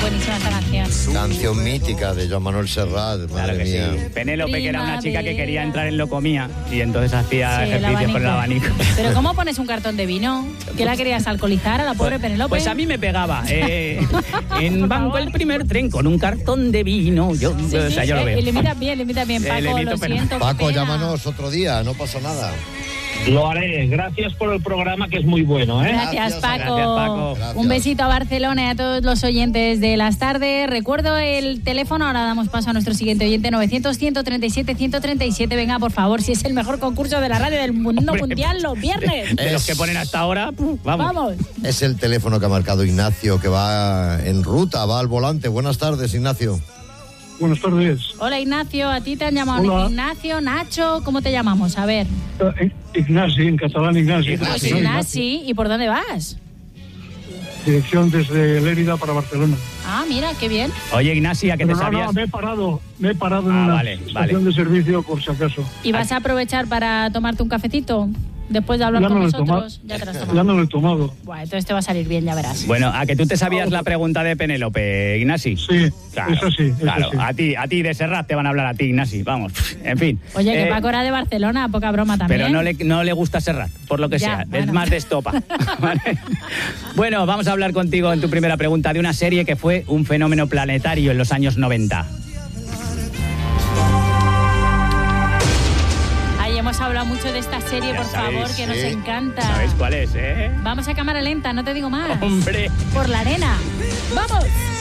buenísima esta canción. Canción mítica de Joan Manuel Serrat, Claro madre que mía. sí. Penélope, que era una chica que quería entrar en locomía y entonces hacía Sí, el ejercicios con el abanico. Pero ¿cómo pones un cartón de vino? ¿Qué la querías alcoholizar a la pobre Penélope? Pues a mí me pegaba. En banco el primer tren con un cartón de vino. Yo lo veo. Le imitas bien, Paco, lo siento. Paco, llámanos otro día, no pasa nada. Lo haré. Gracias por el programa, que es muy bueno, ¿eh? Gracias, Paco. Gracias, Paco. Gracias. Un besito a Barcelona y a todos los oyentes de las tardes. Recuerdo el teléfono, ahora damos paso a nuestro siguiente oyente, 900-137-137. Venga, por favor, si es el mejor concurso de la radio del mundo mundial los viernes. De los que ponen hasta ahora, vamos. Es el teléfono que ha marcado Ignacio, que va en ruta, va al volante. Buenas tardes, Ignacio. Buenas tardes. Hola, Ignacio, a ti te han llamado Hola. Ignacio, Nacho, ¿cómo te llamamos? A ver. Ignasi, en catalán Ignasi. Pues Ignasi, ¿y por dónde vas? Dirección desde Lérida para Barcelona. Ah, mira, qué bien. Oye, Ignacia, ¿qué te Pero sabías? no, me he parado en una vale, estación de servicio por si acaso. ¿Y vas a aprovechar para tomarte un cafecito? Después de hablar Ya con no lo he nosotros. Ya te lo has tomado. Ya no lo he tomado. Bueno, entonces te va a salir bien, ya verás. Bueno, ¿a que tú te sabías la pregunta de Penélope, Ignasi? Sí, Claro, eso sí. claro. A ti de Serrat te van a hablar a ti, Ignasi, vamos. En fin. Oye, que Paco era de Barcelona, poca broma también. Pero no le gusta Serrat, por lo que Ya, sea. bueno. Es más de estopa. ¿Vale? Bueno, vamos a hablar contigo en tu primera pregunta de una serie que fue un fenómeno planetario en los años 90. Ay, hemos hablado mucho de esta serie, Ya por sabéis, favor, que nos sí. encanta. ¿Sabéis cuál es, eh? Vamos a cámara lenta, no te digo más. Hombre. Por la arena. ¡Vamos!